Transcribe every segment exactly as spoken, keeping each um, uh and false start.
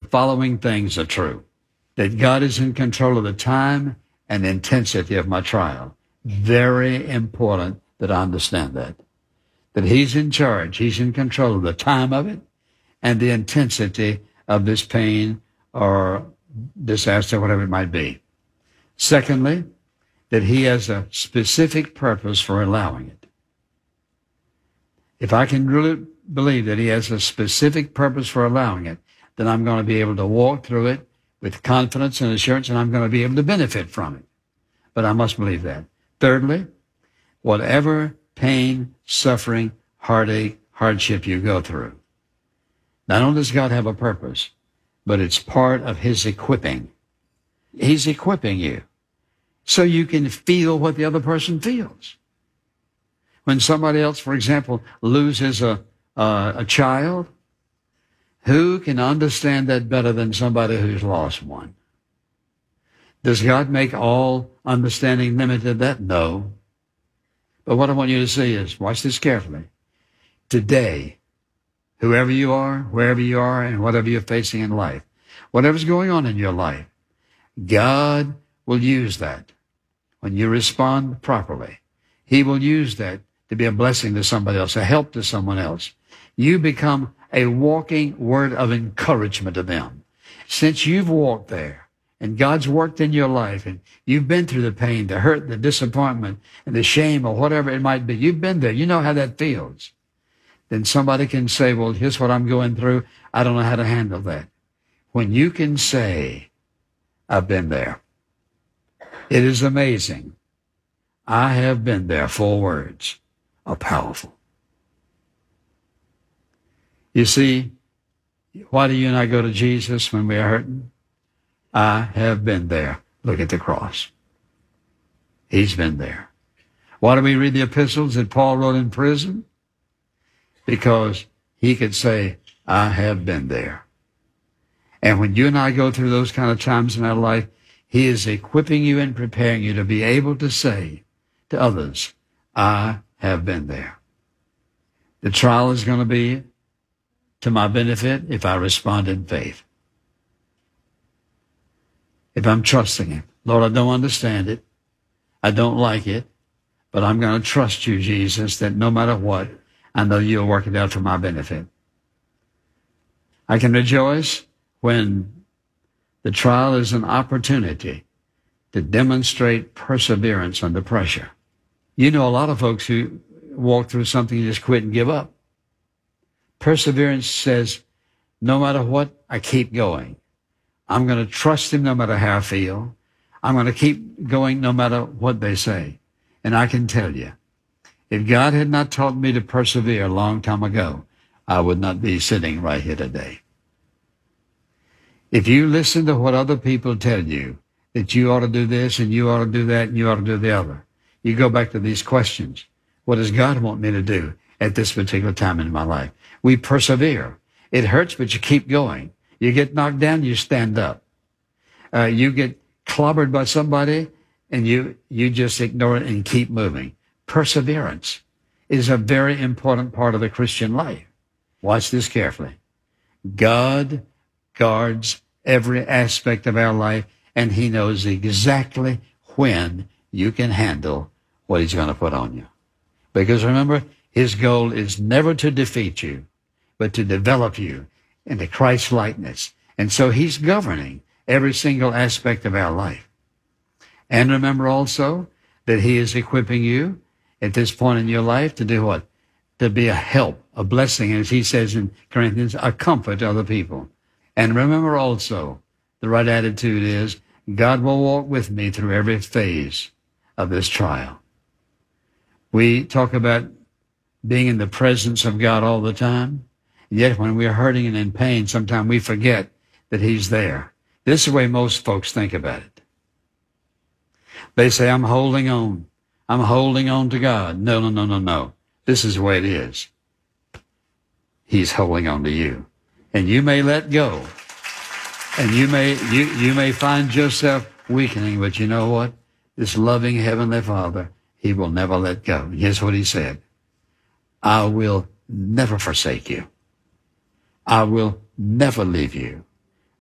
following things are true. That God is in control of the time and intensity of my trial. Very important that I understand that. That he's in charge. He's in control of the time of it and the intensity of this pain or disaster, whatever it might be. Secondly, that he has a specific purpose for allowing it. If I can really believe that he has a specific purpose for allowing it, then I'm going to be able to walk through it with confidence and assurance, and I'm going to be able to benefit from it. But I must believe that. Thirdly, whatever pain, suffering, heartache, hardship you go through, not only does God have a purpose, but it's part of his equipping. He's equipping you so you can feel what the other person feels. When somebody else, for example, loses a, uh, a child, who can understand that better than somebody who's lost one? Does God make all understanding limited to that? No. But what I want you to see is, watch this carefully. Today, whoever you are, wherever you are, and whatever you're facing in life, whatever's going on in your life, God will use that when you respond properly. He will use that to be a blessing to somebody else, a help to someone else. You become a walking word of encouragement to them. Since you've walked there and God's worked in your life and you've been through the pain, the hurt, the disappointment, and the shame or whatever it might be, you've been there. You know how that feels. Then somebody can say, well, here's what I'm going through. I don't know how to handle that. When you can say, I've been there. It is amazing. I have been there. Four words are powerful. You see, why do you and I go to Jesus when we are hurting? I have been there. Look at the cross. He's been there. Why do we read the epistles that Paul wrote in prison? Because he could say, I have been there. And when you and I go through those kind of times in our life, he is equipping you and preparing you to be able to say to others, I have been there. The trial is going to be to my benefit if I respond in faith. If I'm trusting him. Lord, I don't understand it. I don't like it. But I'm going to trust you, Jesus, that no matter what, I know you'll work it out for my benefit. I can rejoice when the trial is an opportunity to demonstrate perseverance under pressure. You know a lot of folks who walk through something and just quit and give up. Perseverance says, no matter what, I keep going. I'm going to trust him no matter how I feel. I'm going to keep going no matter what they say. And I can tell you, if God had not taught me to persevere a long time ago, I would not be sitting right here today. If you listen to what other people tell you, that you ought to do this and you ought to do that and you ought to do the other, you go back to these questions. What does God want me to do at this particular time in my life? We persevere. It hurts, but you keep going. You get knocked down, you stand up. Uh, you get clobbered by somebody, and you, you just ignore it and keep moving. Perseverance is a very important part of the Christian life. Watch this carefully. God guards every aspect of our life, and he knows exactly when you can handle what he's going to put on you. Because remember, his goal is never to defeat you, but to develop you into Christ's likeness. And so he's governing every single aspect of our life. And remember also that he is equipping you at this point in your life to do what? To be a help, a blessing, as he says in Corinthians, a comfort to other people. And remember also, the right attitude is, God will walk with me through every phase of this trial. We talk about being in the presence of God all the time. Yet when we're hurting and in pain, sometimes we forget that he's there. This is the way most folks think about it. They say, I'm holding on. I'm holding on to God. No, no, no, no, no. This is the way it is. He's holding on to you. And you may let go. And you may, you, you may find yourself weakening, but you know what? This loving Heavenly Father, he will never let go. Here's what he said. I will never forsake you. I will never leave you.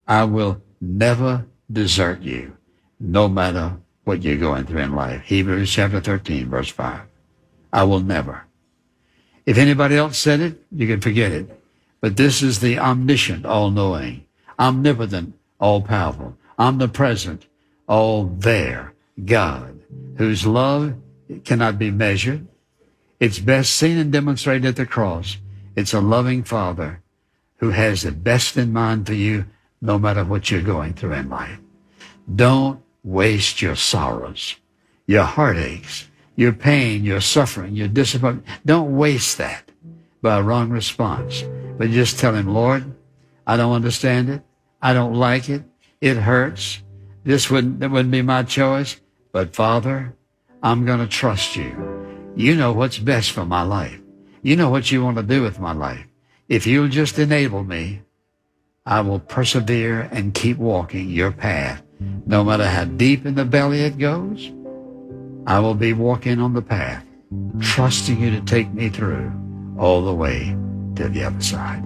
I will never desert you, no matter what you're going through in life. Hebrews chapter thirteen, verse five. I will never. If anybody else said it, you can forget it. But this is the omniscient, all-knowing, omnipotent, all-powerful, omnipresent, all-there God, whose love cannot be measured. It's best seen and demonstrated at the cross. It's a loving Father who has the best in mind for you, no matter what you're going through in life. Don't waste your sorrows, your heartaches, your pain, your suffering, your disappointment. Don't waste that by a wrong response. But just tell him, Lord, I don't understand it. I don't like it. It hurts. This wouldn't, that wouldn't be my choice. But Father, I'm going to trust you. You know what's best for my life. You know what you want to do with my life. If you'll just enable me, I will persevere and keep walking your path. No matter how deep in the belly it goes, I will be walking on the path, trusting you to take me through all the way to the other side.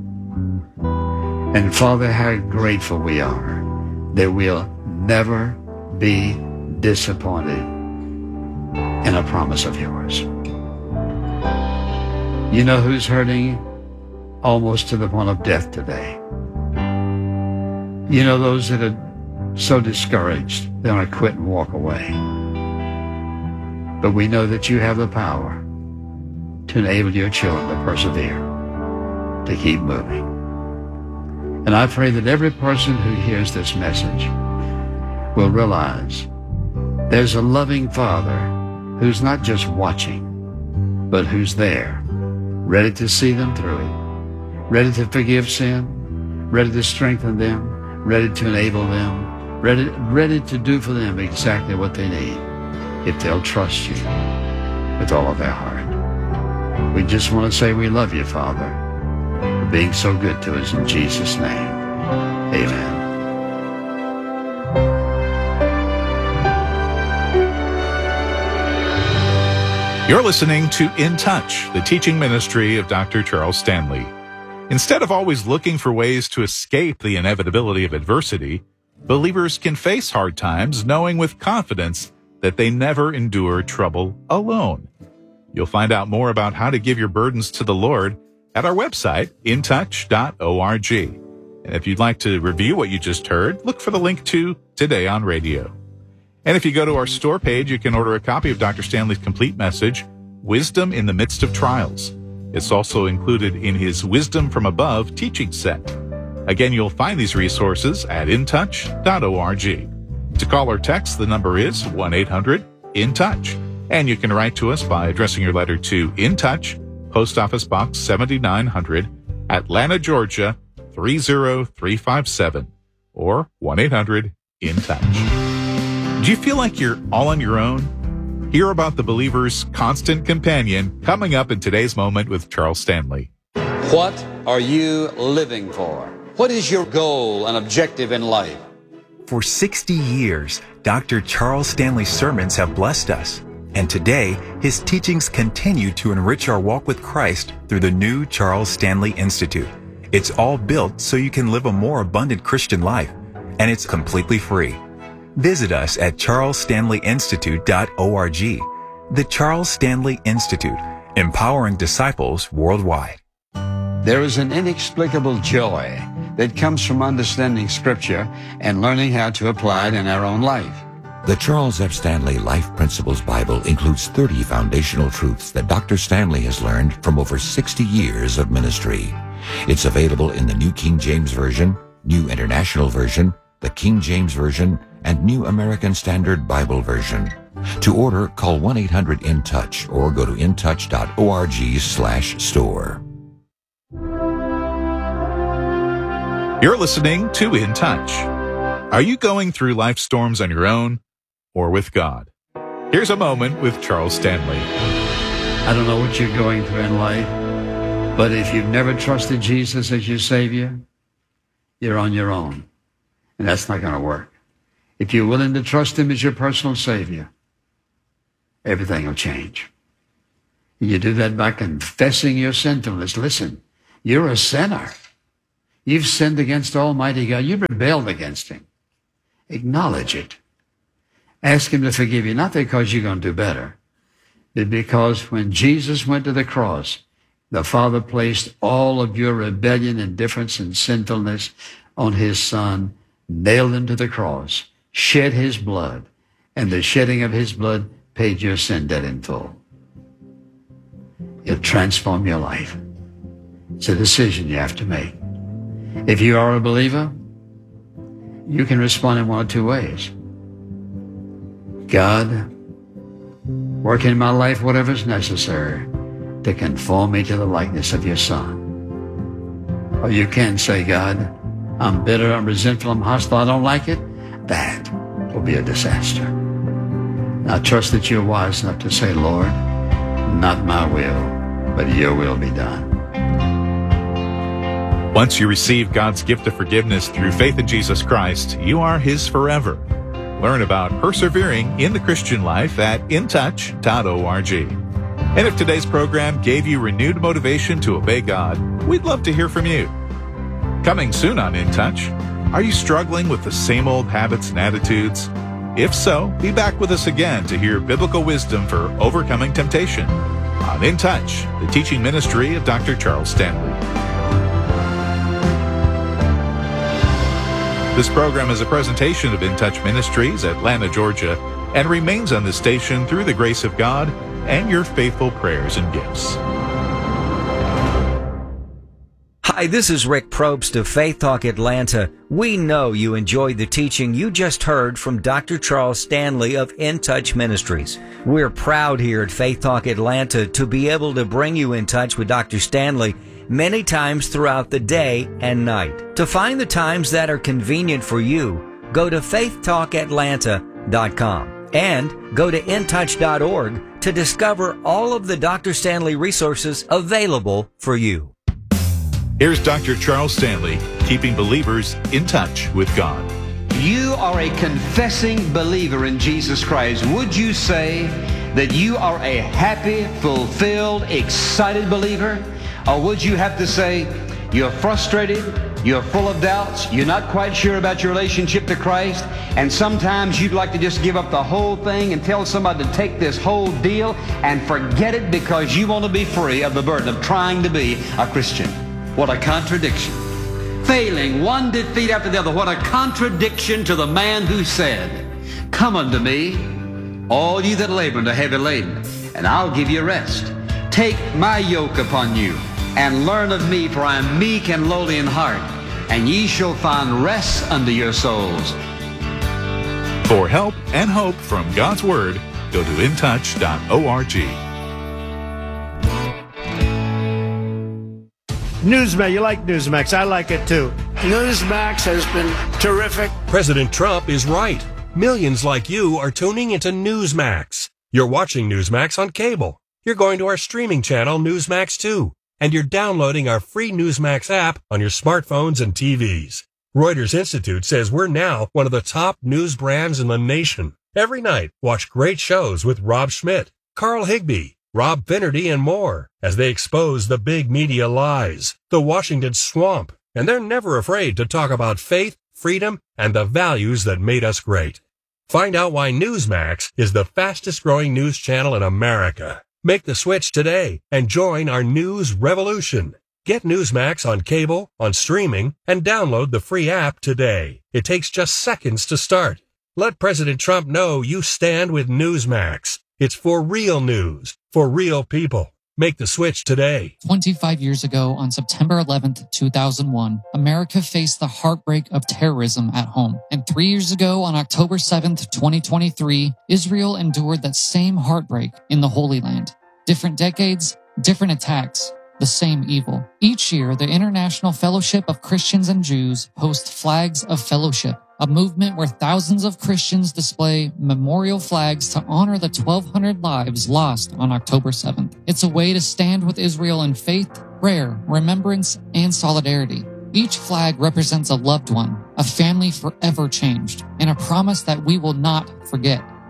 And Father, how grateful we are that we'll never be disappointed in a promise of yours. You know who's hurting almost to the point of death today? You know those that are so discouraged, they want to quit and walk away. But we know that you have the power to enable your children to persevere, to keep moving. And I pray that every person who hears this message will realize there's a loving Father who's not just watching, but who's there, ready to see them through it, ready to forgive sin, ready to strengthen them, ready to enable them, ready, ready to do for them exactly what they need if they'll trust you with all of their heart. We just want to say we love you, Father, for being so good to us. In Jesus' name, amen. You're listening to In Touch, the teaching ministry of Doctor Charles Stanley. Instead of always looking for ways to escape the inevitability of adversity, believers can face hard times knowing with confidence that they never endure trouble alone. You'll find out more about how to give your burdens to the Lord at our website, in touch dot org. And if you'd like to review what you just heard, look for the link to Today on Radio. And if you go to our store page, you can order a copy of Doctor Stanley's complete message, Wisdom in the Midst of Trials. It's also included in his Wisdom from Above teaching set. Again, you'll find these resources at in touch dot org. To call or text, the number is one eight hundred in touch. And you can write to us by addressing your letter to In Touch, Post Office Box seventy-nine hundred, Atlanta, Georgia, three zero three five seven, or one eight hundred in touch. Do you feel like you're all on your own? Hear about the believer's constant companion coming up in today's Moment with Charles Stanley. What are you living for? What is your goal and objective in life? For sixty years, Doctor Charles Stanley's sermons have blessed us. And today, his teachings continue to enrich our walk with Christ through the new Charles Stanley Institute. It's all built so you can live a more abundant Christian life, and it's completely free. Visit us at charles stanley institute dot org. The Charles Stanley Institute, empowering disciples worldwide. There is an inexplicable joy that comes from understanding Scripture and learning how to apply it in our own life. The Charles F. Stanley Life Principles Bible includes thirty foundational truths that Doctor Stanley has learned from over sixty years of ministry. It's available in the New King James Version, New International Version, the King James Version, and New American Standard Bible Version. To order, call one eight hundred in touch or go to in touch dot org slash store. You're listening to In Touch. Are you going through life storms on your own or with God? Here's a moment with Charles Stanley. I don't know what you're going through in life, but if you've never trusted Jesus as your Savior, you're on your own, and that's not going to work. If you're willing to trust Him as your personal Savior, everything will change. You do that by confessing your sinfulness. Listen, you're a sinner. You've sinned against Almighty God. You've rebelled against Him. Acknowledge it. Ask Him to forgive you, not because you're going to do better, but because when Jesus went to the cross, the Father placed all of your rebellion, indifference, and sinfulness on His Son, nailed Him to the cross, shed His blood, and the shedding of His blood paid your sin debt in full. It'll transform your life. It's a decision you have to make. If you are a believer, you can respond in one of two ways. God, work in my life whatever is necessary to conform me to the likeness of your Son. Or you can say, God, I'm bitter, I'm resentful, I'm hostile, I don't like it. That will be a disaster. And I trust that you're wise enough to say, Lord, not my will, but your will be done. Once you receive God's gift of forgiveness through faith in Jesus Christ, you are His forever. Learn about persevering in the Christian life at in touch dot org. And if today's program gave you renewed motivation to obey God, we'd love to hear from you. Coming soon on In Touch, are you struggling with the same old habits and attitudes? If so, be back with us again to hear biblical wisdom for overcoming temptation on In Touch, the teaching ministry of Doctor Charles Stanley. This program is a presentation of In Touch Ministries, Atlanta, Georgia, and remains on this station through the grace of God and your faithful prayers and gifts. Hi, this is Rick Probst of Faith Talk Atlanta. We know you enjoyed the teaching you just heard from Doctor Charles Stanley of In Touch Ministries. We're proud here at Faith Talk Atlanta to be able to bring you in touch with Doctor Stanley many times throughout the day and night. To find the times that are convenient for you, go to faith talk atlanta dot com and go to in touch dot org to discover all of the Doctor Stanley resources available for you. Here's Doctor Charles Stanley, keeping believers in touch with God. You are a confessing believer in Jesus Christ. Would you say that you are a happy, fulfilled, excited believer? Or would you have to say you're frustrated, you're full of doubts, you're not quite sure about your relationship to Christ, and sometimes you'd like to just give up the whole thing and tell somebody to take this whole deal and forget it because you want to be free of the burden of trying to be a Christian? What a contradiction. Failing one defeat after the other. What a contradiction to the man who said, "Come unto me, all ye that labor and are heavy laden, and I'll give you rest. Take my yoke upon you, and learn of me, for I am meek and lowly in heart, and ye shall find rest unto your souls." For help and hope from God's Word, go to in touch dot org. Newsmax, you like Newsmax. I like it too. Newsmax has been terrific. President Trump is right. Millions like you are tuning into Newsmax. You're watching Newsmax on cable. You're going to our streaming channel, Newsmax two. And you're downloading our free Newsmax app on your smartphones and T Vs. Reuters Institute says we're now one of the top news brands in the nation. Every night, watch great shows with Rob Schmidt, Carl Higbee, Rob Finnerty, and more as they expose the big media lies, the Washington swamp, and they're never afraid to talk about faith, freedom, and the values that made us great. Find out why Newsmax is the fastest growing news channel in America. Make the switch today and join our news revolution. Get Newsmax on cable, on streaming, and download the free app today. It takes just seconds to start. Let President Trump know you stand with Newsmax. It's for real news, for real people. Make the switch today. twenty-five years ago, on September eleventh, two thousand one, America faced the heartbreak of terrorism at home. And three years ago, on October seventh, twenty twenty-three, Israel endured that same heartbreak in the Holy Land. Different decades, different attacks, the same evil. Each year, the International Fellowship of Christians and Jews hosts Flags of Fellowship, a movement where thousands of Christians display memorial flags to honor the twelve hundred lives lost on October seventh. It's a way to stand with Israel in faith, prayer, remembrance, and solidarity. Each flag represents a loved one, a family forever changed, and a promise that we will not forget.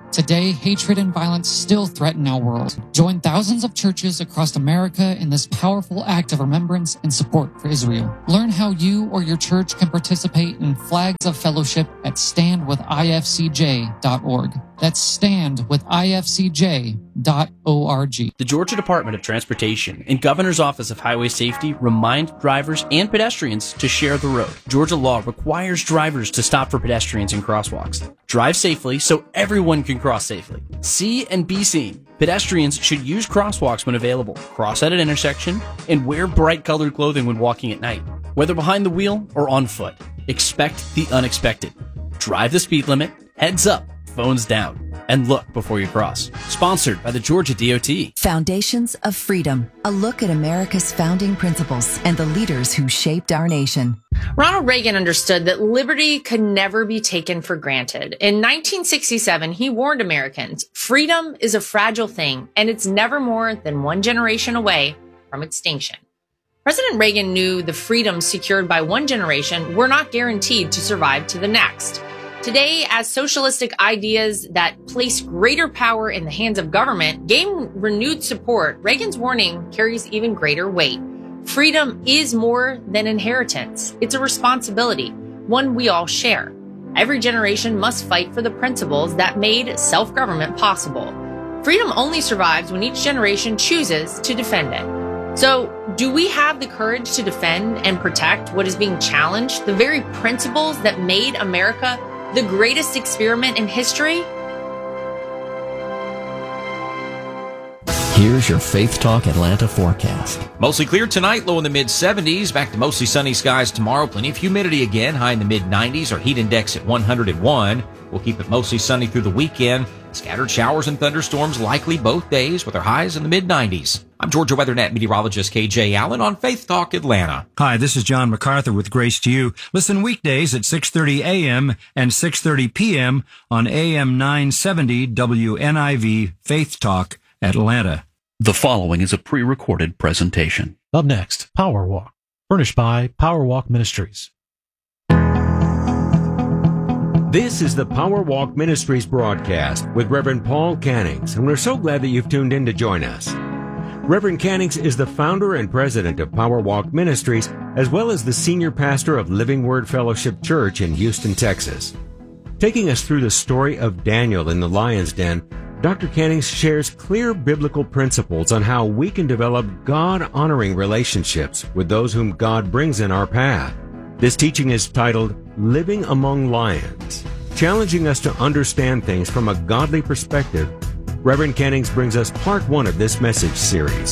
Today, hatred and violence still threaten our world. Join thousands of churches across America in this powerful act of remembrance and support for Israel. Learn how you or your church can participate in Flags of Fellowship at stand with I F C J dot org. That's stand with I F C J dot org. The Georgia Department of Transportation and Governor's Office of Highway Safety remind drivers and pedestrians to share the road. Georgia law requires drivers to stop for pedestrians in crosswalks. Drive safely so everyone can cross safely. See and be seen. Pedestrians should use crosswalks when available, cross at an intersection, and wear bright colored clothing when walking at night. Whether behind the wheel or on foot, expect the unexpected. Drive the speed limit, heads up, phones down, and look before you cross. Sponsored by the Georgia D O T. Foundations of Freedom, a look at America's founding principles and the leaders who shaped our nation. Ronald Reagan understood that liberty could never be taken for granted. In nineteen sixty-seven, he warned Americans, freedom is a fragile thing, and it's never more than one generation away from extinction. President Reagan knew the freedoms secured by one generation were not guaranteed to survive to the next. Today, as socialistic ideas that place greater power in the hands of government gain renewed support, Reagan's warning carries even greater weight. Freedom is more than inheritance. It's a responsibility, one we all share. Every generation must fight for the principles that made self-government possible. Freedom only survives when each generation chooses to defend it. So, do we have the courage to defend and protect what is being challenged, the very principles that made America the greatest experiment in history? Here's your Faith Talk Atlanta forecast. Mostly clear tonight, low in the mid seventies. Back to mostly sunny skies tomorrow. Plenty of humidity again, high in the mid nineties. Our heat index at one hundred one. We'll keep it mostly sunny through the weekend. Scattered showers and thunderstorms likely both days with our highs in the mid nineties. I'm Georgia WeatherNet meteorologist K J Allen on Faith Talk Atlanta. Hi, this is John MacArthur with Grace to You. Listen weekdays at six thirty a.m. and six thirty p.m. on A M nine seventy W N I V Faith Talk Atlanta. The following is a pre-recorded presentation. Up next, Power Walk, furnished by Power Walk Ministries. This is the Power Walk Ministries broadcast with Reverend Paul Cannings, and we're so glad that you've tuned in to join us. Reverend Cannings is the founder and president of Power Walk Ministries, as well as the senior pastor of Living Word Fellowship Church in Houston, Texas. Taking us through the story of Daniel in the lion's den, Doctor Cannings shares clear biblical principles on how we can develop God-honoring relationships with those whom God brings in our path. This teaching is titled Living Among Lions. Challenging us to understand things from a godly perspective, Reverend Cannings brings us part one of this message series.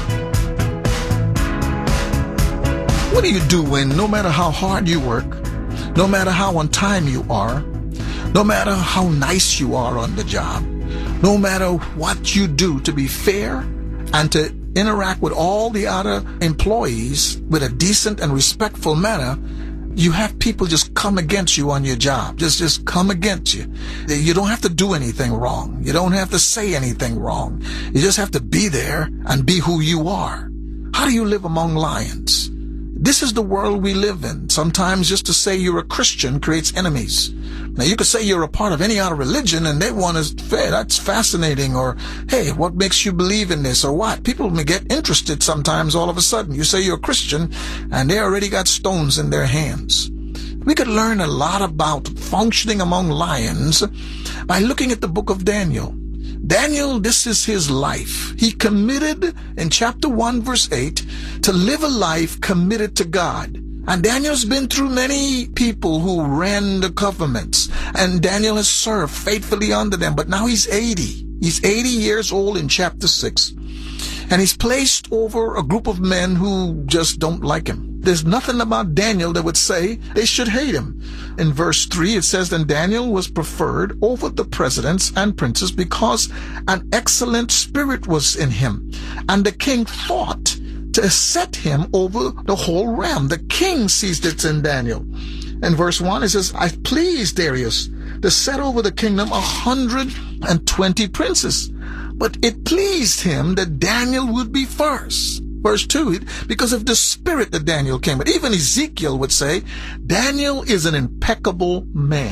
What do you do when no matter how hard you work, no matter how on time you are, no matter how nice you are on the job, no matter what you do to be fair and to interact with all the other employees with a decent and respectful manner, you have people just come against you on your job, just just come against you. You don't have to do anything wrong. You don't have to say anything wrong. You just have to be there and be who you are. How do you live among lions? This is the world we live in. Sometimes just to say you're a Christian creates enemies. Now, you could say you're a part of any other religion and they want to say, that's fascinating, or, hey, what makes you believe in this, or what? People may get interested sometimes all of a sudden. You say you're a Christian and they already got stones in their hands. We could learn a lot about functioning among lions by looking at the book of Daniel. Daniel, this is his life. He committed in chapter one, verse eight, to live a life committed to God. And Daniel's been through many people who ran the governments, and Daniel has served faithfully under them, but now he's eighty. He's eighty years old in chapter six, and he's placed over a group of men who just don't like him. There's nothing about Daniel that would say they should hate him. In verse three, it says, "Then Daniel was preferred over the presidents and princes because an excellent spirit was in him, and the king thought to set him over the whole realm." The king sees this in Daniel. In verse one, it says, "I pleased Darius to set over the kingdom a hundred and twenty princes, but it pleased him that Daniel would be first." Verse two, because of the spirit that Daniel came with. Even Ezekiel would say, Daniel is an impeccable man.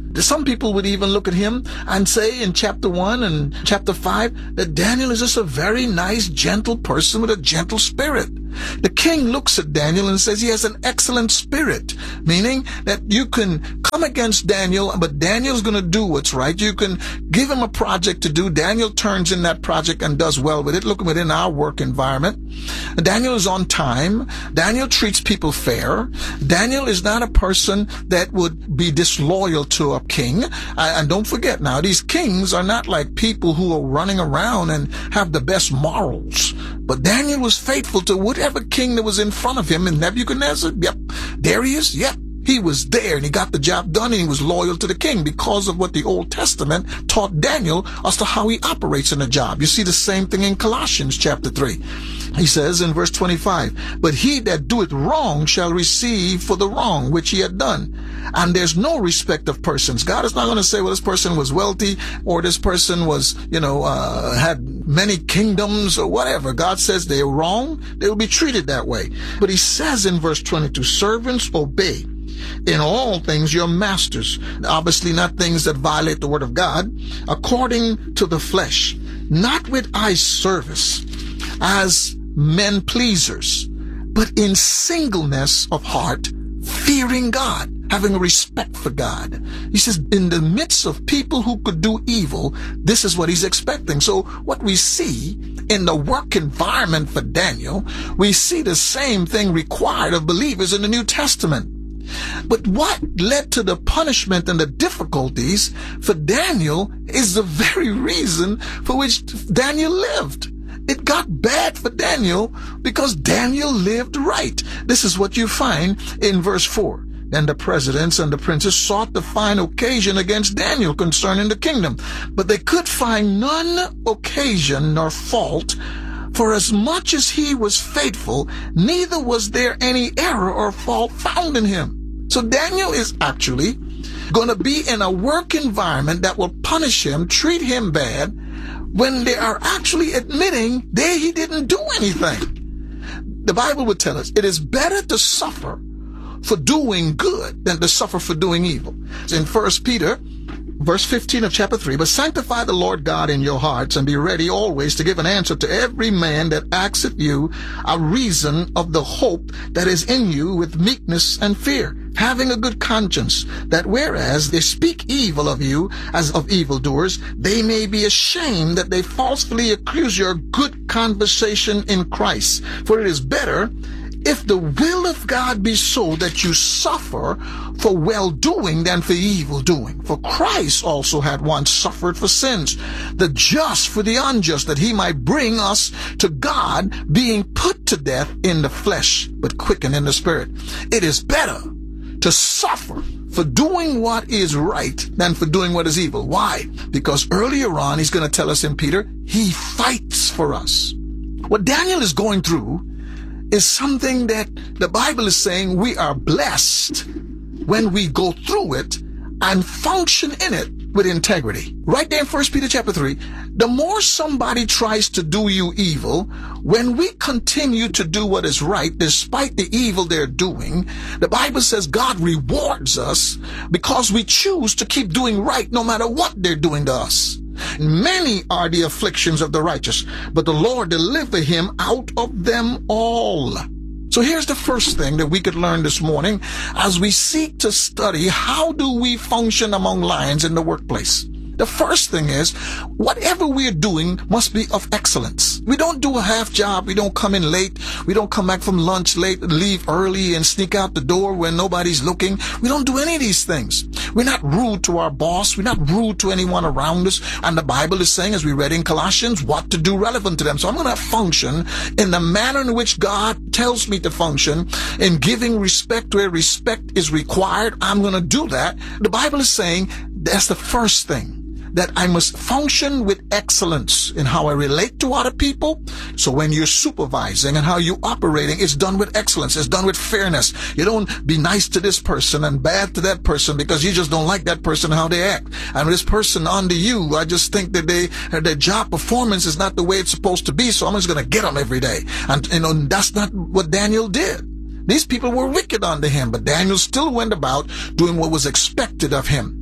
Some people would even look at him and say in chapter one and chapter five that Daniel is just a very nice, gentle person with a gentle spirit. The king looks at Daniel and says he has an excellent spirit, meaning that you can come against Daniel, but Daniel's going to do what's right. You can give him a project to do. Daniel turns in that project and does well with it. Look within our work environment. Daniel is on time. Daniel treats people fair. Daniel is not a person that would be disloyal to a king. And don't forget now, these kings are not like people who are running around and have the best morals. But Daniel was faithful to whatever king that was in front of him. And Nebuchadnezzar, yep, there he is, yep. He was there and he got the job done and he was loyal to the king because of what the Old Testament taught Daniel as to how he operates in a job. You see the same thing in Colossians chapter three. He says in verse twenty-five, but he that doeth wrong shall receive for the wrong which he had done. And there's no respect of persons. God is not going to say, well, this person was wealthy or this person was, you know, uh, had many kingdoms or whatever. God says they're wrong. They will be treated that way. But he says in verse twenty-two, servants, obey in all things your masters, obviously not things that violate the word of God, according to the flesh, not with eye service as men pleasers, but in singleness of heart, fearing God, having a respect for God. He says in the midst of people who could do evil, this is what he's expecting. So what we see in the work environment for Daniel, we see the same thing required of believers in the New Testament. But what led to the punishment and the difficulties for Daniel is the very reason for which Daniel lived. It got bad for Daniel because Daniel lived right. This is what you find in verse four. Then the presidents and the princes sought to find occasion against Daniel concerning the kingdom, but they could find none occasion nor fault, for as much as he was faithful, neither was there any error or fault found in him. So Daniel is actually going to be in a work environment that will punish him, treat him bad, when they are actually admitting that he didn't do anything. The Bible would tell us it is better to suffer for doing good than to suffer for doing evil. In First Peter, verse fifteen of chapter three, but sanctify the Lord God in your hearts and be ready always to give an answer to every man that asketh you a reason of the hope that is in you with meekness and fear, having a good conscience, that whereas they speak evil of you as of evildoers, they may be ashamed that they falsely accuse your good conversation in Christ. For it is better if the will of God be so that you suffer for well-doing than for evil-doing. For Christ also had once suffered for sins, the just for the unjust, that he might bring us to God, being put to death in the flesh, but quickened in the spirit. It is better to suffer for doing what is right than for doing what is evil. Why? Because earlier on, he's going to tell us in Peter, he fights for us. What Daniel is going through is something that the Bible is saying we are blessed when we go through it and function in it with integrity. Right there in First Peter chapter three, the more somebody tries to do you evil, when we continue to do what is right despite the evil they're doing, the Bible says God rewards us because we choose to keep doing right no matter what they're doing to us. Many are the afflictions of the righteous, but the Lord delivered him out of them all. So here's the first thing that we could learn this morning as we seek to study how do we function among lions in the workplace. The first thing is, whatever we're doing must be of excellence. We don't do a half job. We don't come in late. We don't come back from lunch late, leave early and sneak out the door when nobody's looking. We don't do any of these things. We're not rude to our boss. We're not rude to anyone around us. And the Bible is saying, as we read in Colossians, what to do relevant to them. So I'm going to function in the manner in which God tells me to function, in giving respect where respect is required. I'm going to do that. The Bible is saying that's the first thing, that I must function with excellence in how I relate to other people. So when you're supervising and how you're operating, it's done with excellence. It's done with fairness. You don't be nice to this person and bad to that person because you just don't like that person and how they act. And this person under you, I just think that they, their job performance is not the way it's supposed to be. So I'm just going to get them every day. And, you know, that's not what Daniel did. These people were wicked unto him, but Daniel still went about doing what was expected of him.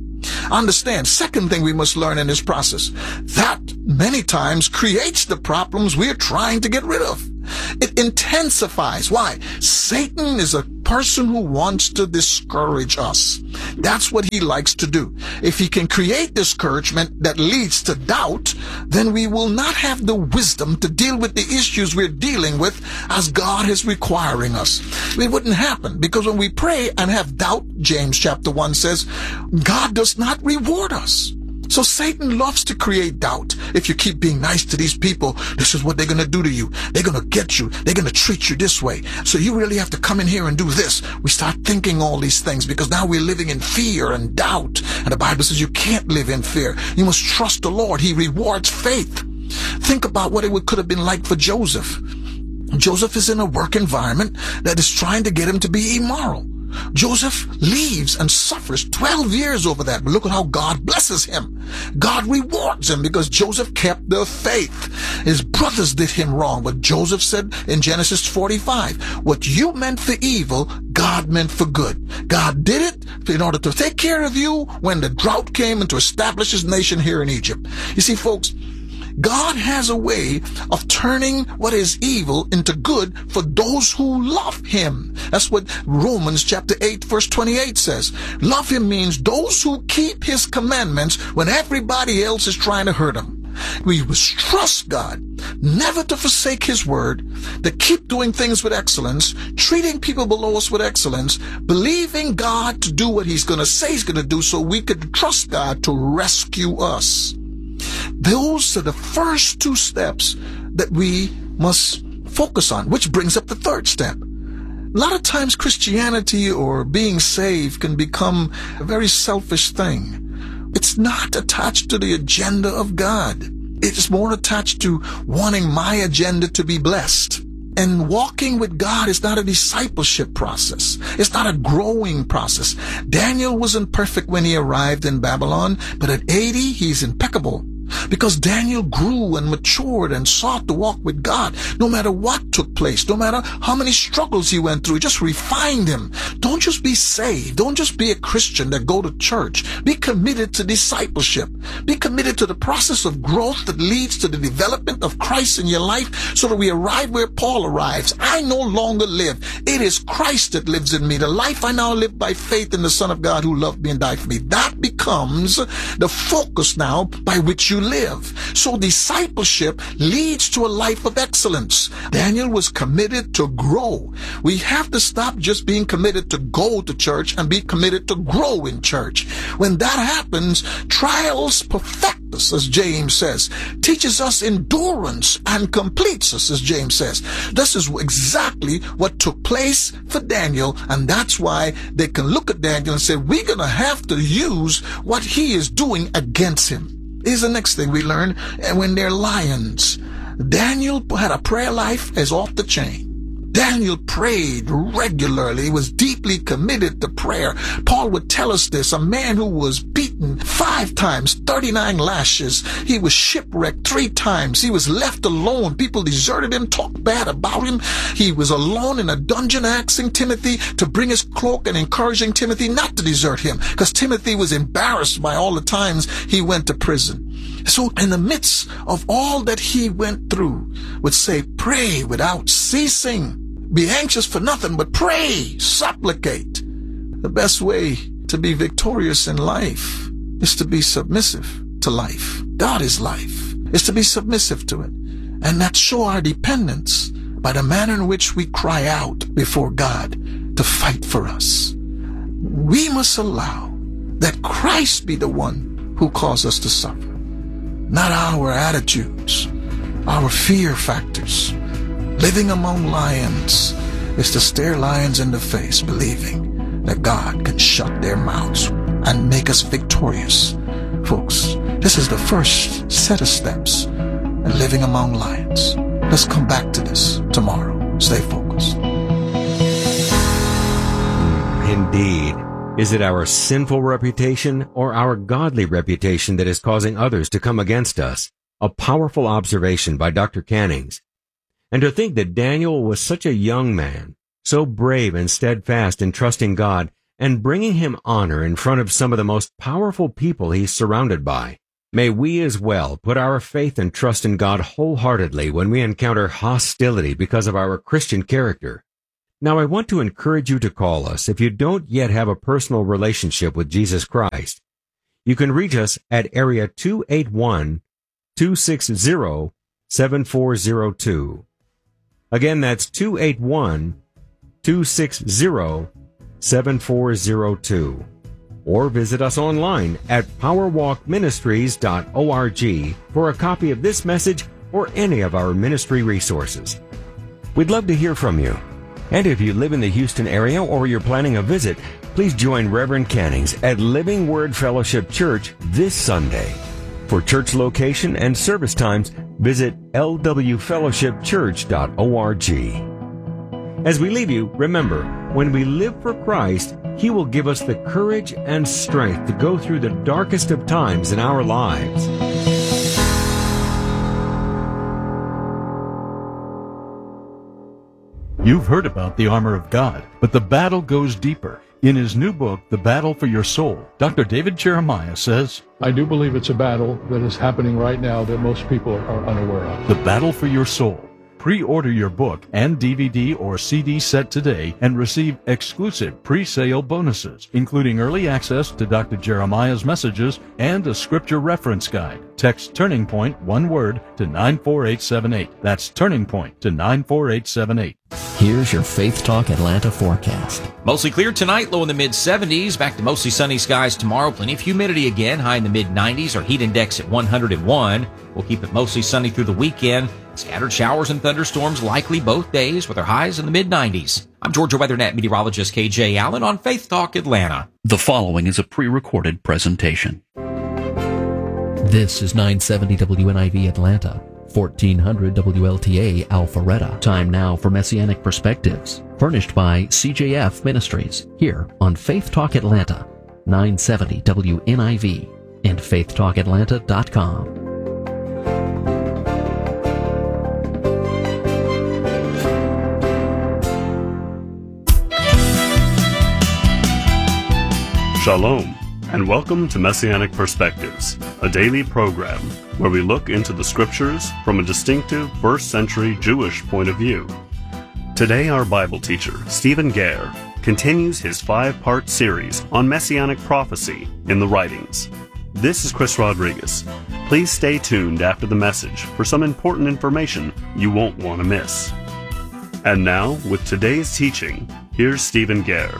Understand, second thing we must learn in this process, that many times creates the problems we're trying to get rid of. It intensifies. Why? Satan is a person who wants to discourage us. That's what he likes to do. If he can create discouragement that leads to doubt, then we will not have the wisdom to deal with the issues we're dealing with as God is requiring us. It wouldn't happen, because when we pray and have doubt, James chapter one says, God does not reward us. So Satan loves to create doubt. If you keep being nice to these people, this is what they're going to do to you. They're going to get you. They're going to treat you this way. So you really have to come in here and do this. We start thinking all these things because now we're living in fear and doubt. And the Bible says you can't live in fear. You must trust the Lord. He rewards faith. Think about what it could have been like for Joseph. Joseph is in a work environment that is trying to get him to be immoral. Joseph leaves and suffers twelve years over that. But look at how God blesses him. God rewards him because Joseph kept the faith. His brothers did him wrong, but Joseph said in Genesis forty-five, what you meant for evil, God meant for good. God did it in order to take care of you when the drought came and to establish his nation here in Egypt. You see, folks, God has a way of turning what is evil into good for those who love him. That's what Romans chapter eight verse twenty-eight says. Love him means those who keep his commandments when everybody else is trying to hurt him. We must trust God, never to forsake his word, to keep doing things with excellence, treating people below us with excellence, believing God to do what he's going to say he's going to do so we could trust God to rescue us. Those are the first two steps that we must focus on, which brings up the third step. A lot of times Christianity or being saved can become a very selfish thing. It's not attached to the agenda of God. It's more attached to wanting my agenda to be blessed. And walking with God is not a discipleship process. It's not a growing process. Daniel wasn't perfect when he arrived in Babylon, but at eighty, he's impeccable. Because Daniel grew and matured and sought to walk with God. No matter what took place, no matter how many struggles he went through, it just refined him. Don't just be saved. Don't just be a Christian that go to church. Be committed to discipleship. Be committed to the process of growth that leads to the development of Christ in your life so that we arrive where Paul arrives. I no longer live. It is Christ that lives in me. The life I now live by faith in the Son of God who loved me and died for me. That becomes the focus now by which you live. So discipleship leads to a life of excellence. Daniel was committed to grow. We have to stop just being committed to go to church and be committed to grow in church. When that happens, trials perfect us, as James says, teaches us endurance and completes us, as James says. This is exactly what took place for Daniel, and that's why they can look at Daniel and say, we're going to have to use what he is doing against him. Here's the next thing we learn. And when they're lions, Daniel had a prayer life as off the chain. Daniel prayed regularly. He was deeply committed to prayer. Paul would tell us this. A man who was beaten five times, thirty-nine lashes. He was shipwrecked three times. He was left alone. People deserted him, talked bad about him. He was alone in a dungeon asking Timothy to bring his cloak and encouraging Timothy not to desert him because Timothy was embarrassed by all the times he went to prison. So in the midst of all that he went through, would say, pray without ceasing. Be anxious for nothing, but pray, supplicate. The best way to be victorious in life is to be submissive to life. God is life. Is to be submissive to it. And that show our dependence by the manner in which we cry out before God to fight for us. We must allow that Christ be the one who calls us to suffer. Not our attitudes, our fear factors. Living among lions is to stare lions in the face, believing that God can shut their mouths and make us victorious. Folks, this is the first set of steps in living among lions. Let's come back to this tomorrow. Stay focused. Indeed. Is it our sinful reputation or our godly reputation that is causing others to come against us? A powerful observation by Doctor Cannings. And to think that Daniel was such a young man, so brave and steadfast in trusting God, and bringing him honor in front of some of the most powerful people he's surrounded by. May we as well put our faith and trust in God wholeheartedly when we encounter hostility because of our Christian character. Now, I want to encourage you to call us if you don't yet have a personal relationship with Jesus Christ. You can reach us at area two eight one, two six zero, seven four zero two. Again, that's two eight one, two six zero, seven four zero two. Or visit us online at powerwalk ministries dot org for a copy of this message or any of our ministry resources. We'd love to hear from you. And if you live in the Houston area or you're planning a visit, please join Reverend Cannings at Living Word Fellowship Church this Sunday. For church location and service times, visit l w fellowship church dot org. As we leave you, remember, when we live for Christ, He will give us the courage and strength to go through the darkest of times in our lives. You've heard about the armor of God, but the battle goes deeper. In his new book, The Battle for Your Soul, Doctor David Jeremiah says, I do believe it's a battle that is happening right now that most people are unaware of. The Battle for Your Soul. Pre-order your book and D V D or C D set today and receive exclusive pre-sale bonuses, including early access to Doctor Jeremiah's messages and a scripture reference guide. Text Turning Point, one word, to nine four eight seven eight. That's Turning Point to nine four eight seven eight. Here's your Faith Talk Atlanta forecast. Mostly clear tonight, low in the mid seventies. Back to mostly sunny skies tomorrow. Plenty of humidity again, high in the mid nineties. Our heat index at one hundred one. We'll keep it mostly sunny through the weekend. Scattered showers and thunderstorms likely both days with our highs in the mid nineties. I'm Georgia WeatherNet meteorologist K J Allen on Faith Talk Atlanta. The following is a pre-recorded presentation. This is nine seventy W N I V Atlanta, fourteen hundred W L T A Alpharetta. Time now for Messianic Perspectives, furnished by C J F Ministries, here on Faith Talk Atlanta, nine seventy W N I V, and faith talk atlanta dot com. Shalom, and welcome to Messianic Perspectives, a daily program where we look into the scriptures from a distinctive first century Jewish point of view. Today, our Bible teacher, Stephen Gare, continues his five-part series on Messianic prophecy in the writings. This is Chris Rodriguez. Please stay tuned after the message for some important information you won't want to miss. And now, with today's teaching, here's Stephen Gare.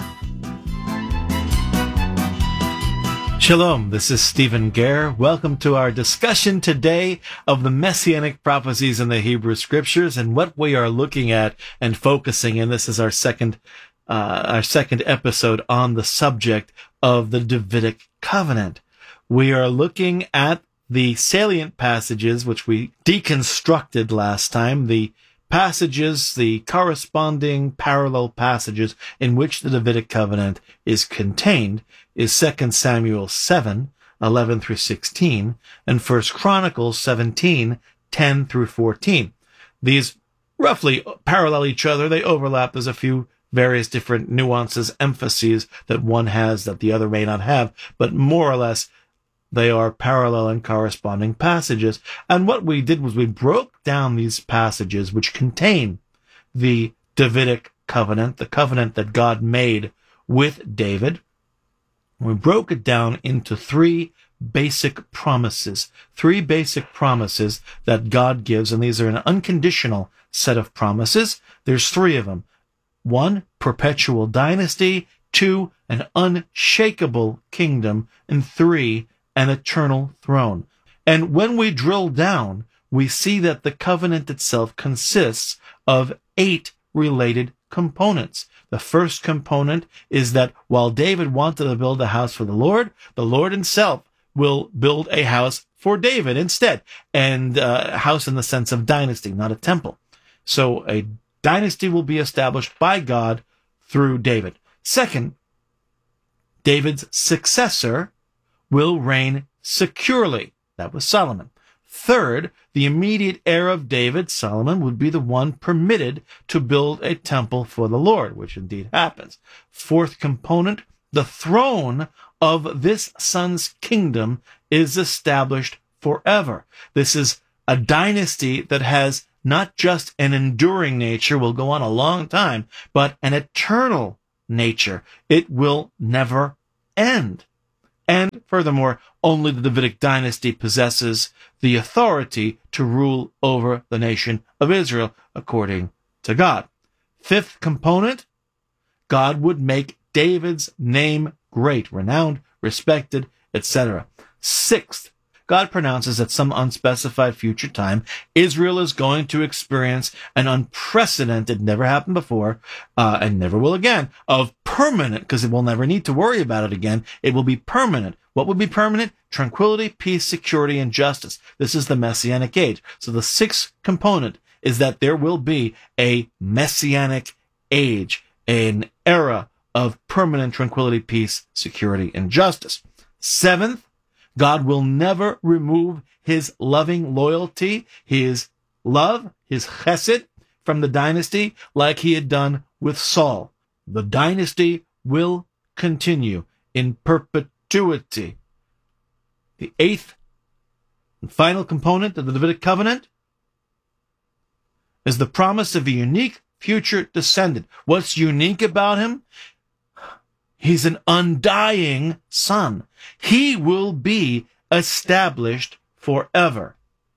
Shalom, this is Stephen Gare. Welcome to our discussion today of the Messianic prophecies in the Hebrew Scriptures and what we are looking at and focusing. And this is our second, uh, our second episode on the subject of the Davidic covenant. We are looking at the salient passages which we deconstructed last time, the passages, the corresponding parallel passages in which the Davidic covenant is contained is Second Samuel seven, eleven through sixteen, and First Chronicles seventeen, ten through fourteen. These roughly parallel each other. They overlap. There's a few various different nuances, emphases that one has that the other may not have, but more or less they are parallel and corresponding passages. And what we did was we broke down these passages which contain the Davidic covenant, the covenant that God made with David. We broke it down into three basic promises, three basic promises that God gives, and these are an unconditional set of promises. There's three of them. One, perpetual dynasty. Two, an unshakable kingdom. And three, an eternal throne. And when we drill down, we see that the covenant itself consists of eight related components. The first component is that while David wanted to build a house for the Lord, the Lord himself will build a house for David instead, and uh, a house in the sense of dynasty, not a temple. So a dynasty will be established by God through David. Second, David's successor will reign securely. That was Solomon. Third, the immediate heir of David, Solomon, would be the one permitted to build a temple for the Lord, which indeed happens. Fourth component, the throne of this son's kingdom is established forever. This is a dynasty that has not just an enduring nature, will go on a long time, but an eternal nature. It will never end. And furthermore, only the Davidic dynasty possesses the authority to rule over the nation of Israel, according to God. Fifth component, God would make David's name great, renowned, respected, et cetera. Sixth, God pronounces at some unspecified future time, Israel is going to experience an unprecedented, never happened before, uh, and never will again, of permanent, because it will never need to worry about it again. It will be permanent. What would be permanent? Tranquility, peace, security, and justice. This is the Messianic age. So the sixth component is that there will be a Messianic age, an era of permanent tranquility, peace, security, and justice. Seventh, God will never remove his loving loyalty, his love, his chesed from the dynasty like he had done with Saul. The dynasty will continue in perpetuity. The eighth and final component of the Davidic covenant is the promise of a unique future descendant. What's unique about him? He's an undying son. He will be established forever.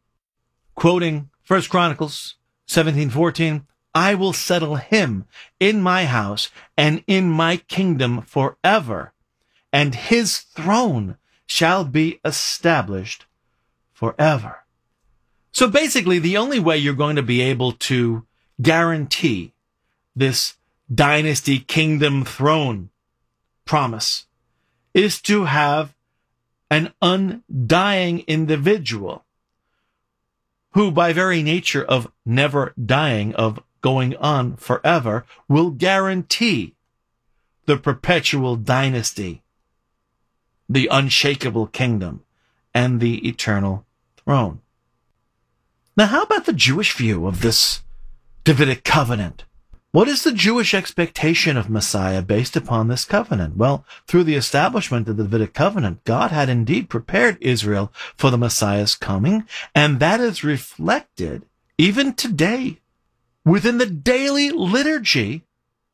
Quoting First Chronicles seventeen fourteen, I will settle him in my house and in my kingdom forever, and his throne shall be established forever. So basically, the only way you're going to be able to guarantee this dynasty kingdom throne promise is to have an undying individual who, by very nature of never dying, of going on forever, will guarantee the perpetual dynasty, the unshakable kingdom, and the eternal throne. Now, how about the Jewish view of this Davidic covenant? What is the Jewish expectation of Messiah based upon this covenant? Well, through the establishment of the Davidic covenant, God had indeed prepared Israel for the Messiah's coming, and that is reflected even today within the daily liturgy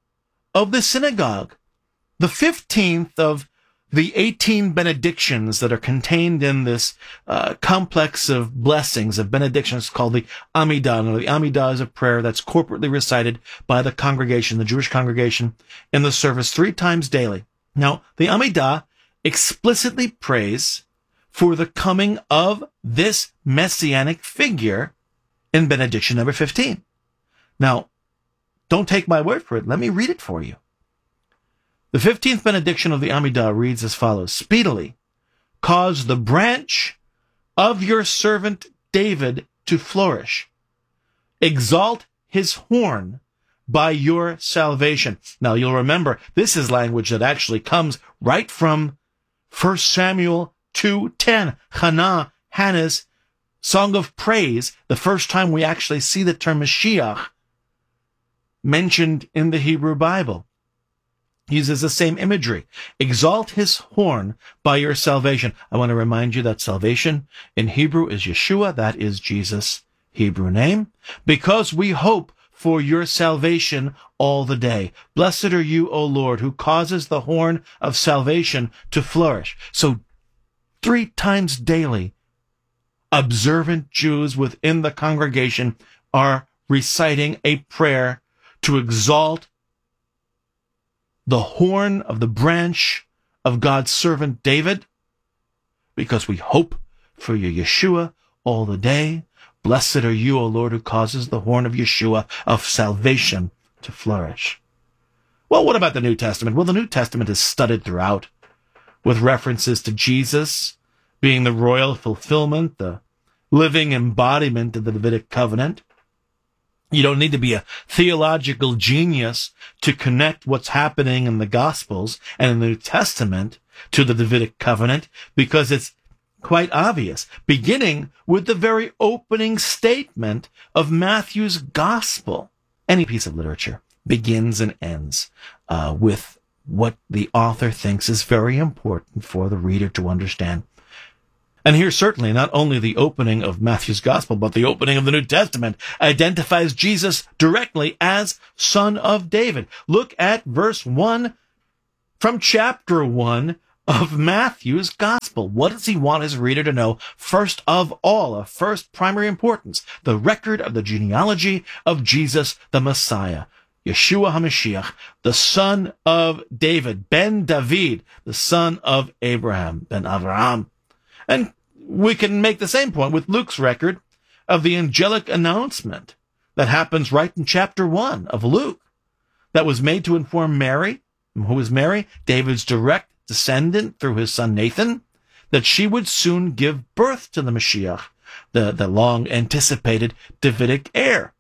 of the synagogue. The fifteenth of the eighteen benedictions that are contained in this uh, complex of blessings, of benedictions called the Amidah. Now, the Amidah is a prayer that's corporately recited by the congregation, the Jewish congregation, in the service three times daily. Now, the Amidah explicitly prays for the coming of this messianic figure in benediction number fifteen. Now, don't take my word for it. Let me read it for you. The fifteenth benediction of the Amidah reads as follows: Speedily cause the branch of your servant David to flourish. Exalt his horn by your salvation. Now, you'll remember, this is language that actually comes right from First Samuel two ten, Hannah, Hannah's song of praise, the first time we actually see the term Mashiach mentioned in the Hebrew Bible. Uses the same imagery. Exalt his horn by your salvation. I want to remind you that salvation in Hebrew is Yeshua. That is Jesus' Hebrew name. Because we hope for your salvation all the day. Blessed are you, O Lord, who causes the horn of salvation to flourish. So three times daily, observant Jews within the congregation are reciting a prayer to exalt the horn of the branch of God's servant David, because we hope for your Yeshua all the day. Blessed are you, O Lord, who causes the horn of Yeshua of salvation to flourish. Well, what about the New Testament? Well, the New Testament is studded throughout with references to Jesus being the royal fulfillment, the living embodiment of the Davidic covenant. You don't need to be a theological genius to connect what's happening in the Gospels and in the New Testament to the Davidic covenant, because it's quite obvious, beginning with the very opening statement of Matthew's Gospel. Any piece of literature begins and ends uh, with what the author thinks is very important for the reader to understand. And here certainly not only the opening of Matthew's Gospel, but the opening of the New Testament identifies Jesus directly as Son of David. Look at verse one from chapter one of Matthew's Gospel. What does he want his reader to know? First of all, of first primary importance, the record of the genealogy of Jesus the Messiah, Yeshua HaMashiach, the son of David, Ben David, the son of Abraham, Ben Avraham. And we can make the same point with Luke's record of the angelic announcement that happens right in chapter one of Luke, that was made to inform Mary. Who is Mary? David's direct descendant through his son Nathan, that she would soon give birth to the Mashiach, the, the long-anticipated Davidic heir.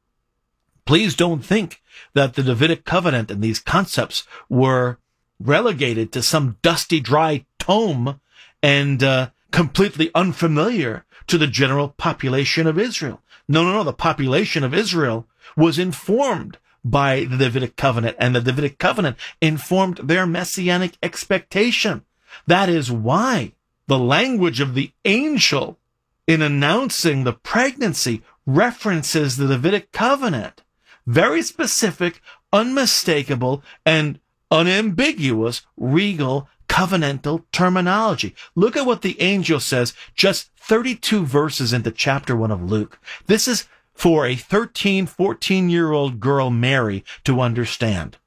Please don't think that the Davidic covenant and these concepts were relegated to some dusty, dry tome and uh, completely unfamiliar to the general population of Israel. No, no, no. The population of Israel was informed by the Davidic covenant, and the Davidic covenant informed their messianic expectation. That is why the language of the angel in announcing the pregnancy references the Davidic covenant. Very specific, unmistakable, and unambiguous regal covenantal terminology. Look at what the angel says just thirty-two verses into chapter one of Luke. This is for a thirteen, fourteen-year-old girl, Mary, to understand.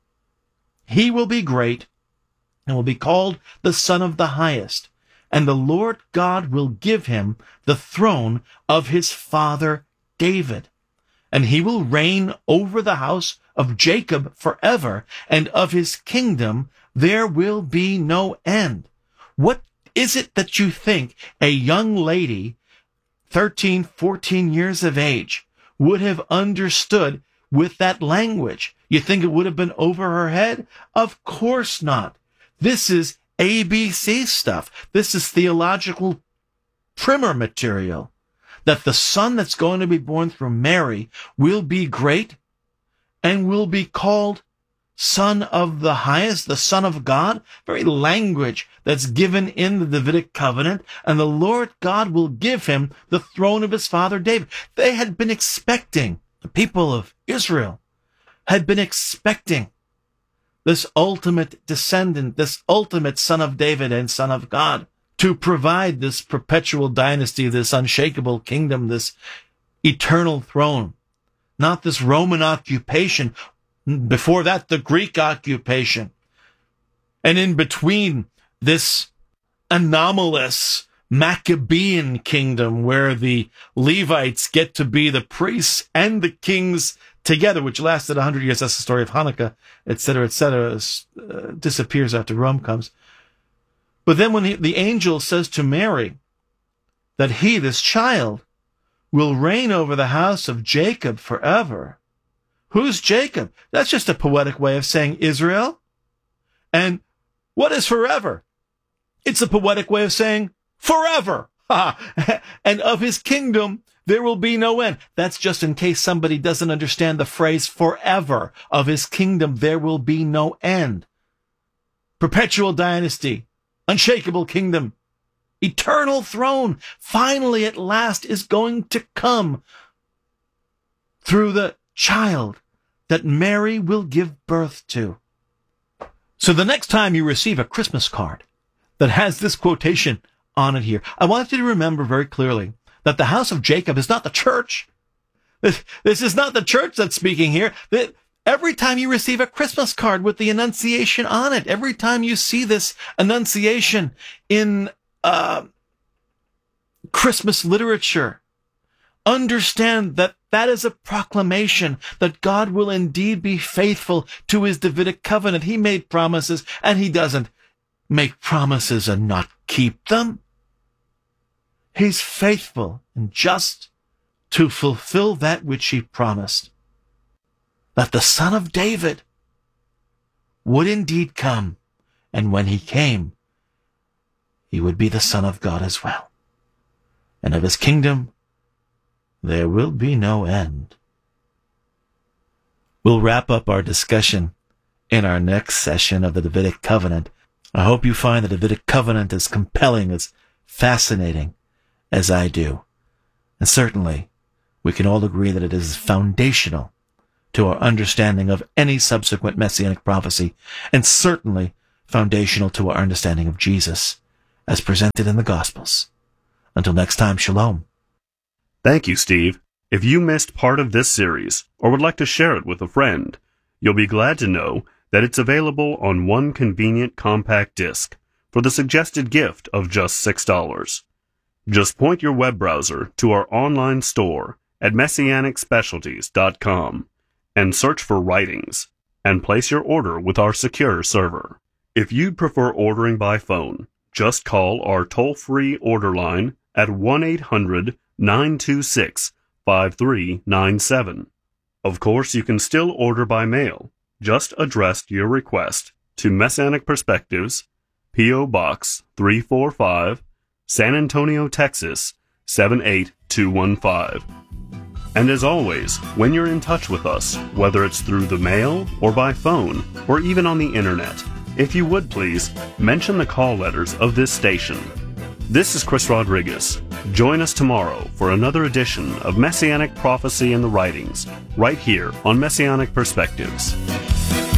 He will be great and will be called the Son of the Highest, and the Lord God will give him the throne of his father David, and he will reign over the house of Jacob forever, and of his kingdom there will be no end. What is it that you think a young lady, thirteen, fourteen years of age, would have understood with that language? You think it would have been over her head? Of course not. This is A B C stuff. This is theological primer material. That the son that's going to be born through Mary will be great and will be called Son of the Highest, the Son of God, very language that's given in the Davidic covenant, and the Lord God will give him the throne of his father David. They had been expecting, the people of Israel had been expecting this ultimate descendant, this ultimate Son of David and Son of God, to provide this perpetual dynasty, this unshakable kingdom, this eternal throne, not this Roman occupation. Before that, the Greek occupation. And in between, this anomalous Maccabean kingdom where the Levites get to be the priests and the kings together, which lasted one hundred years. That's the story of Hanukkah, et cetera, et cetera. Uh, disappears after Rome comes. But then when he, the angel says to Mary that he, this child, will reign over the house of Jacob forever. Who's Jacob? That's just a poetic way of saying Israel. And what is forever? It's a poetic way of saying forever. And of his kingdom, there will be no end. That's just in case somebody doesn't understand the phrase forever. Of his kingdom, there will be no end. Perpetual dynasty, unshakable kingdom, eternal throne, finally at last is going to come through the child that Mary will give birth to. So the next time you receive a Christmas card that has this quotation on it here, I want you to remember very clearly that the house of Jacob is not the church. This, this is not the church that's speaking here. That every time you receive a Christmas card with the Annunciation on it, every time you see this Annunciation in uh, Christmas literature, understand that that is a proclamation that God will indeed be faithful to his Davidic covenant. He made promises, and he doesn't make promises and not keep them. He's faithful and just to fulfill that which he promised, that the Son of David would indeed come, and when he came, he would be the Son of God as well. And of his kingdom, there will be no end. We'll wrap up our discussion in our next session of the Davidic Covenant. I hope you find the Davidic Covenant as compelling, as fascinating as I do. And certainly, we can all agree that it is foundational to our understanding of any subsequent messianic prophecy, and certainly foundational to our understanding of Jesus as presented in the Gospels. Until next time, shalom. Thank you, Steve. If you missed part of this series or would like to share it with a friend, you'll be glad to know that it's available on one convenient compact disc for the suggested gift of just six dollars. Just point your web browser to our online store at messianic specialties dot com and search for Writings, and place your order with our secure server. If you'd prefer ordering by phone, just call our toll-free order line at one eight hundred nine two six five three nine seven. Of course, you can still order by mail. Just address your request to Messianic Perspectives, P O. Box three forty-five, San Antonio, Texas seven eight two one five. And as always, when you're in touch with us, whether it's through the mail or by phone or even on the internet, if you would please, mention the call letters of this station. This is Chris Rodriguez. Join us tomorrow for another edition of Messianic Prophecy in the Writings, right here on Messianic Perspectives.